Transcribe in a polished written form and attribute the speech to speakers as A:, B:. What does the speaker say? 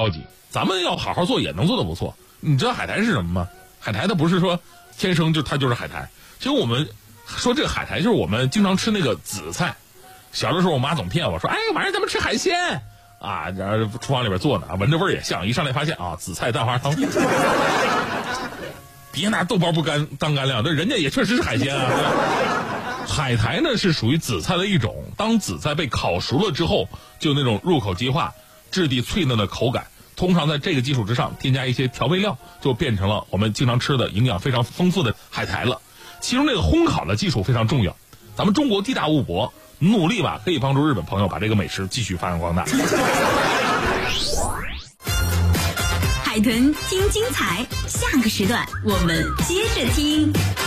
A: 高级，咱们要好好做也能做得不错。你知道海苔是什么吗？海苔它不是说天生它就是海苔，其实我们说这个海苔就是我们经常吃那个紫菜。小的时候我妈总骗我说，哎，晚上咱们吃海鲜啊，然后厨房里边做呢，闻着味儿也像，一上来发现啊，紫菜蛋花汤。别拿豆包不干当干粮，那人家也确实是海鲜啊。海苔呢是属于紫菜的一种，当紫菜被烤熟了之后，就有那种入口即化、质地脆嫩的口感。通常在这个基础之上添加一些调味料，就变成了我们经常吃的营养非常丰富的海苔了。其中这个烘烤的技术非常重要，咱们中国地大物博，努力吧可以帮助日本朋友把这个美食继续发扬光大。
B: 海豚听精彩，下个时段我们接着听。